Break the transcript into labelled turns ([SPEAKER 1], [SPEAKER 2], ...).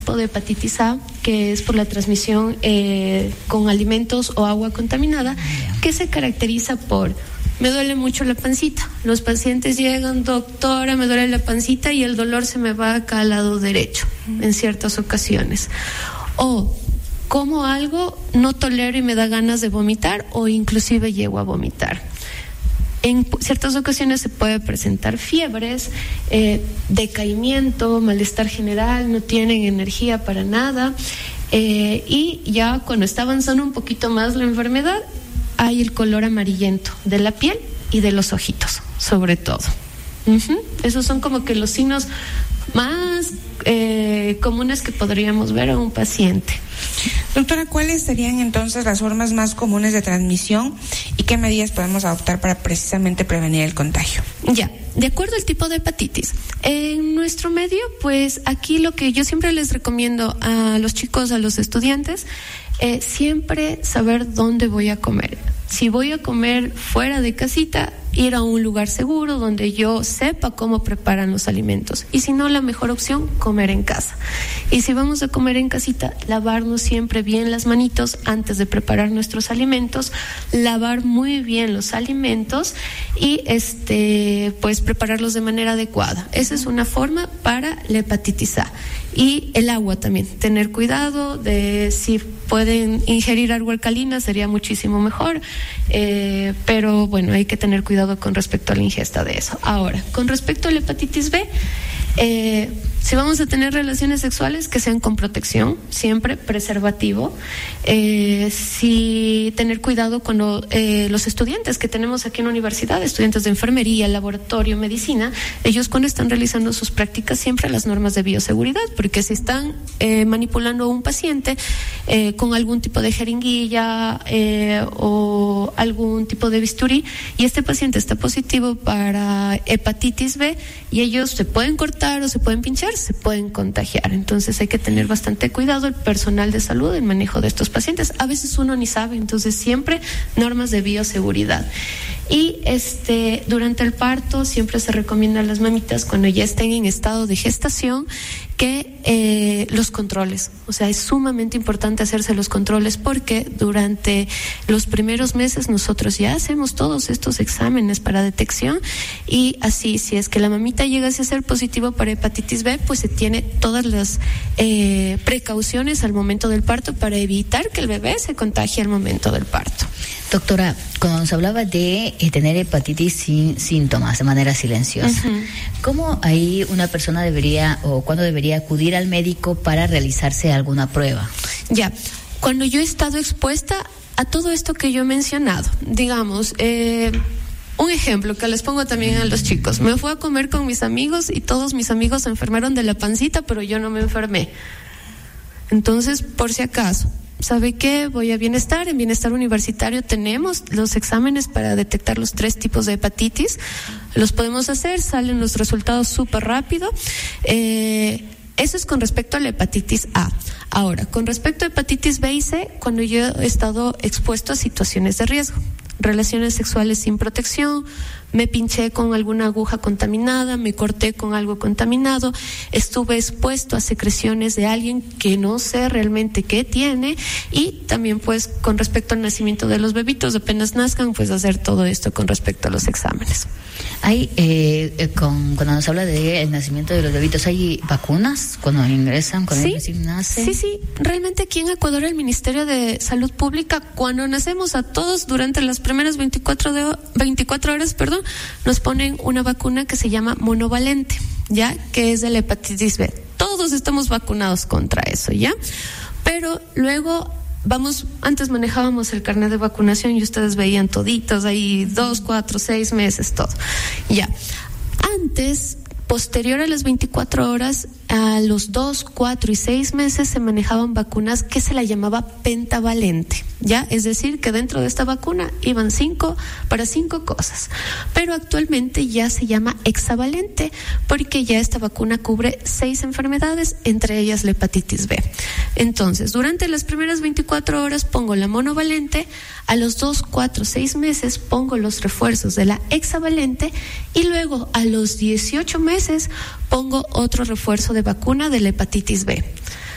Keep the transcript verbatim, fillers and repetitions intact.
[SPEAKER 1] tipo de hepatitis A, que es por la transmisión eh, con alimentos o agua contaminada, que se caracteriza por: me duele mucho la pancita. Los pacientes llegan: doctora, me duele la pancita, y el dolor se me va acá al lado derecho en ciertas ocasiones. O como algo, no tolero y me da ganas de vomitar, o inclusive llego a vomitar. En ciertas ocasiones se puede presentar fiebres, eh, decaimiento, malestar general, no tienen energía para nada, eh, y ya cuando está avanzando un poquito más la enfermedad, hay el color amarillento de la piel y de los ojitos, sobre todo. Uh-huh. Esos son como que los signos más eh, comunes que podríamos ver a un paciente.
[SPEAKER 2] Doctora, ¿cuáles serían entonces las formas más comunes de transmisión y qué medidas podemos adoptar para precisamente prevenir el contagio?
[SPEAKER 1] Ya, de acuerdo al tipo de hepatitis. En nuestro medio, pues aquí lo que yo siempre les recomiendo a los chicos, a los estudiantes, eh, siempre saber dónde voy a comer. Si voy a comer fuera de casita, ir a un lugar seguro donde yo sepa cómo preparan los alimentos. Y si no, la mejor opción, comer en casa. Y si vamos a comer en casita, lavarnos siempre bien las manitos antes de preparar nuestros alimentos, lavar muy bien los alimentos y este pues prepararlos de manera adecuada. Esa es una forma para la hepatitis A. Y el agua también, tener cuidado de si pueden ingerir agua alcalina, sería muchísimo mejor, eh, pero bueno, hay que tener cuidado con respecto a la ingesta de eso. Ahora, con respecto a la hepatitis B, eh, si vamos a tener relaciones sexuales, que sean con protección, siempre preservativo. Eh, sí, tener cuidado cuando eh, los estudiantes que tenemos aquí en la universidad, estudiantes de enfermería, laboratorio, medicina, ellos cuando están realizando sus prácticas, siempre las normas de bioseguridad, porque si están eh, manipulando a un paciente eh, con algún tipo de jeringuilla eh, o algún tipo de bisturí, y este paciente está positivo para hepatitis B, y ellos se pueden cortar o se pueden pinchar, se pueden contagiar. Entonces hay que tener bastante cuidado el personal de salud en el manejo de estos pacientes. A veces uno ni sabe, entonces siempre normas de bioseguridad. Y este durante el parto siempre se recomienda a las mamitas, cuando ya estén en estado de gestación, que eh, los controles, o sea, es sumamente importante hacerse los controles, porque durante los primeros meses nosotros ya hacemos todos estos exámenes para detección, y así, si es que la mamita llega a ser positivo para hepatitis B, pues se tiene todas las eh, precauciones al momento del parto para evitar que el bebé se contagie al momento del parto.
[SPEAKER 3] Doctora, cuando nos hablaba de eh, tener hepatitis sin síntomas, de manera silenciosa, uh-huh. ¿cómo ahí una persona debería o cuándo debería acudir al médico para realizarse alguna prueba?
[SPEAKER 1] Ya, cuando yo he estado expuesta a todo esto que yo he mencionado, digamos, eh, un ejemplo que les pongo también a los chicos: me fui a comer con mis amigos y todos mis amigos se enfermaron de la pancita, pero yo no me enfermé. Entonces, por si acaso, ¿sabe qué? Voy a Bienestar. En Bienestar Universitario tenemos los exámenes para detectar los tres tipos de hepatitis. Los podemos hacer, salen los resultados súper rápido. Eh, eso es con respecto a la hepatitis A. Ahora, con respecto a hepatitis B y C, cuando yo he estado expuesto a situaciones de riesgo, relaciones sexuales sin protección, me pinché con alguna aguja contaminada, me corté con algo contaminado, estuve expuesto a secreciones de alguien que no sé realmente qué tiene, y también pues con respecto al nacimiento de los bebitos, apenas nazcan, pues hacer todo esto con respecto a los exámenes.
[SPEAKER 3] Hay, eh, con, cuando nos habla del nacimiento de los bebitos, ¿hay vacunas cuando ingresan, cuando
[SPEAKER 1] sí,
[SPEAKER 3] recién nacen?
[SPEAKER 1] Sí, sí, realmente aquí en Ecuador el Ministerio de Salud Pública, cuando nacemos a todos durante las primeras veinticuatro, de, veinticuatro horas, perdón, nos ponen una vacuna que se llama monovalente, ¿ya? Que es de la hepatitis B. Todos estamos vacunados contra eso, ¿ya? Pero luego vamos, antes manejábamos el carnet de vacunación y ustedes veían toditos ahí, dos, cuatro, seis meses, todo. Ya. Antes, posterior a las veinticuatro horas, a los dos, cuatro y seis meses se manejaban vacunas que se la llamaba pentavalente, ¿ya? Es decir, que dentro de esta vacuna iban cinco para cinco cosas. Pero actualmente ya se llama hexavalente, porque ya esta vacuna cubre seis enfermedades, entre ellas la hepatitis B. Entonces, durante las primeras veinticuatro horas pongo la monovalente, a los dos, cuatro, seis meses pongo los refuerzos de la hexavalente, y luego a los dieciocho meses pongo otro refuerzo de vacuna de la hepatitis B.